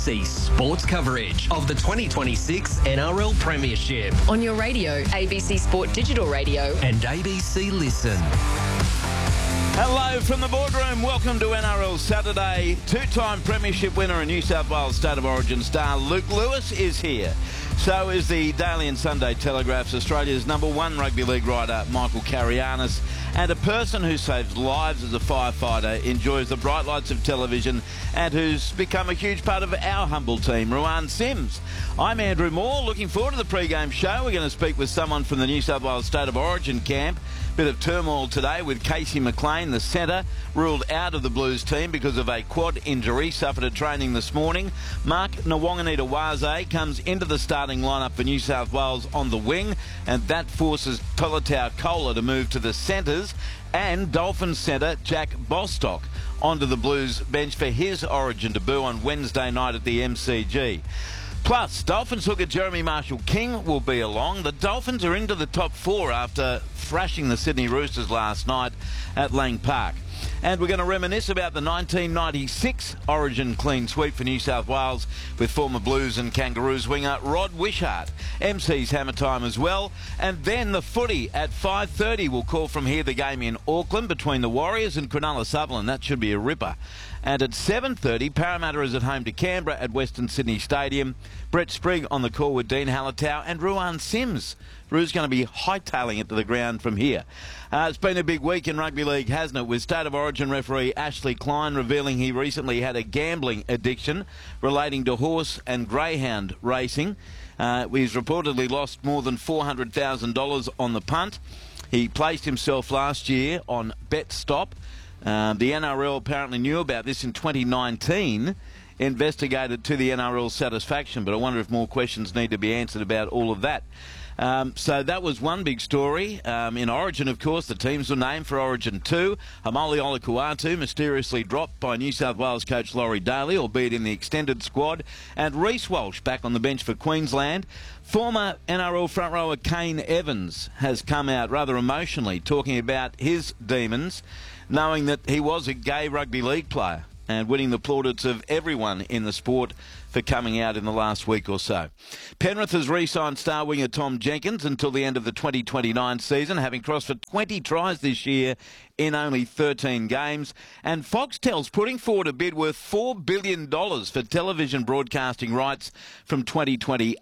ABC sports coverage of the 2026 NRL Premiership On your radio, ABC Sport Digital Radio. and ABC Listen. Hello from the boardroom. Welcome to NRL Saturday. Two-time premiership winner and New South Wales State of Origin star Luke Lewis is here. So is the Daily and Sunday Telegraph's Australia's #1 rugby league writer, Michael Carianis, and a person who saves lives as a firefighter, enjoys the bright lights of television, and who's become a huge part of our humble team, Ruan Sims. I'm Andrew Moore. Looking forward to the pre-game show. We're going to speak with someone from the New South Wales State of Origin camp. Bit of turmoil today with Casey McLean, the centre, ruled out of the Blues team because of a quad injury suffered at training this morning. Mark Nwanganita-Waze comes into the starting lineup for New South Wales on the wing, and that forces Tolutau Kola to move to the centres, and Dolphins centre Jack Bostock onto the Blues bench for his Origin debut on Wednesday night at the MCG. Plus, Dolphins hooker Jeremy Marshall-King will be along. The Dolphins are into the top 4 after thrashing the Sydney Roosters last night at Lang Park. And we're going to reminisce about the 1996 Origin clean sweep for New South Wales with former Blues and Kangaroos winger Rod Wishart. MC's Hammer Time as well. And then the footy at 5:30 will call from here the game in Auckland between the Warriors and Cronulla Sutherland. That should be a ripper. And at 7:30, Parramatta is at home to Canberra at Western Sydney Stadium. Brett Sprigg on the call with Dean Hallertau and Ruan Sims. Ru's going to be hightailing it to the ground from here. It's been a big week in rugby league, hasn't it, with State of Origin referee Ashley Klein revealing he recently had a gambling addiction relating to horse and greyhound racing. He's reportedly lost more than $400,000 on the punt. He placed himself last year on BetStop. The NRL apparently knew about this in 2019, investigated to the NRL's satisfaction, but I wonder if more questions need to be answered about all of that. So that was one big story. In Origin, of course, the teams were named for Origin 2. Hamali Olakau'atu mysteriously dropped by New South Wales coach Laurie Daly, albeit in the extended squad. And Reece Walsh back on the bench for Queensland. Former NRL front rower Kane Evans has come out rather emotionally talking about his demons, knowing that he was a gay rugby league player and winning the plaudits of everyone in the sport for coming out in the last week or so. Penrith has re-signed star winger Tom Jenkins until the end of the 2029 season, having crossed for 20 tries this year in only 13 games. And Foxtel's putting forward a bid worth $4 billion for television broadcasting rights from 2028